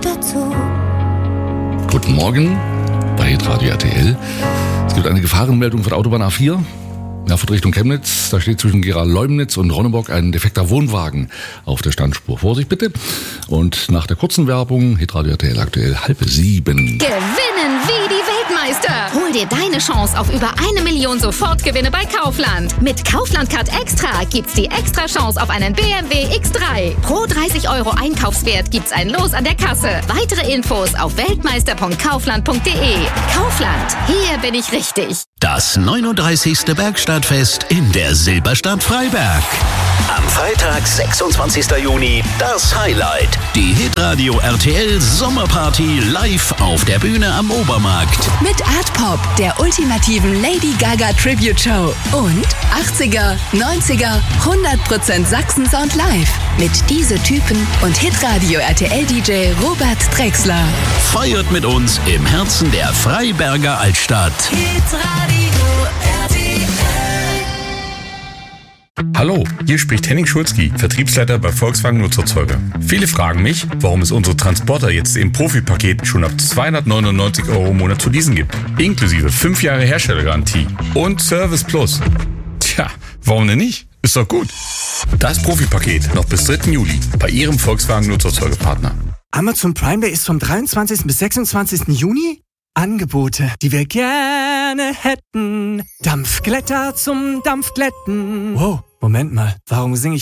dazu. Guten Morgen bei Radio RTL. Es gibt eine Gefahrenmeldung von Autobahn A4. Erfurt Richtung Chemnitz, da steht zwischen Gera-Leumnitz und Ronneburg ein defekter Wohnwagen auf der Standspur. Vorsicht bitte. Und nach der kurzen Werbung, Hitradio RTL aktuell 6:30. Gewinnen wie die Weltmeister. Hol dir deine Chance auf über 1 Million Sofortgewinne bei Kaufland. Mit Kaufland Card Extra gibt's die extra Chance auf einen BMW X3. Pro 30 € Einkaufswert gibt's ein Los an der Kasse. Weitere Infos auf weltmeister.kaufland.de. Kaufland, hier bin ich richtig. Das 39. Bergstadtfest in der Silberstadt Freiberg. Am Freitag, 26. Juni, das Highlight. Die Hitradio RTL Sommerparty live auf der Bühne am Obermarkt. Mit Art Pop, der ultimativen Lady Gaga Tribute Show. Und 80er, 90er, 100% Sachsen-Sound live. Mit Diese Typen und Hitradio RTL DJ Robert Drexler. Feiert mit uns im Herzen der Freiberger Altstadt. Hitradio RTL. Hallo, hier spricht Henning Schulzki, Vertriebsleiter bei Volkswagen Nutzerzeuger. Viele fragen mich, warum es unsere Transporter jetzt im Profipaket schon ab 299 € im Monat zu leasen gibt. Inklusive 5 Jahre Herstellergarantie und Service Plus. Tja, warum denn nicht? Ist doch gut. Das Profipaket noch bis 3. Juli bei Ihrem Volkswagen Nutzerzeugerpartner. Amazon Prime Day ist vom 23. bis 26. Juni? Angebote, die wir gerne hätten. Dampfglätter zum Dampfglätten. Wow, Moment mal, warum singe ich